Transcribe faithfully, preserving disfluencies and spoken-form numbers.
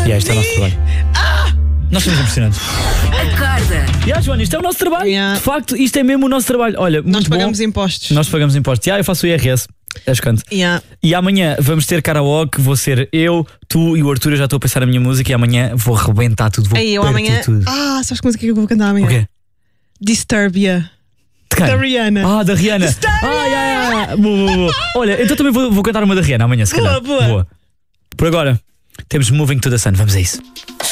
E yeah, este é o nosso trabalho. Ah! Nós somos impressionantes. Acorda. E yeah, Joana, isto é o nosso trabalho. Yeah. De facto, isto é mesmo o nosso trabalho. Olha, muito Nós pagamos bom. impostos. Nós pagamos impostos. Yeah, eu faço o I R S. És canto. Yeah. E amanhã vamos ter karaoke. Vou ser eu, tu e o Arthur. Eu já estou a pensar na minha música. E amanhã vou arrebentar tudo. Vou Ei, eu partir amanhã. tudo. Ah, sabes que música que eu vou cantar amanhã? O quê? Disturbia. De quem? Da Rihanna. Ah, da Rihanna. Ah, yeah, yeah. Boa, boa, boa. Olha, então também vou, vou cantar uma da Rihanna amanhã, se calhar. Boa, boa. Por agora, temos Moving to the Sun. Vamos a isso.